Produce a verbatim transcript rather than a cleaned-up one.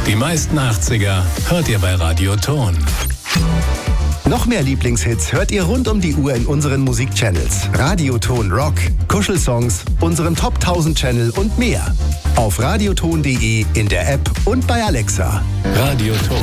Die meisten achtziger hört ihr bei Radioton. Noch mehr Lieblingshits hört ihr rund um die Uhr in unseren Musikchannels. Radioton Rock, Kuschelsongs, unserem Top tausend Channel und mehr. Auf radioton punkt de, in der App und bei Alexa. Radioton.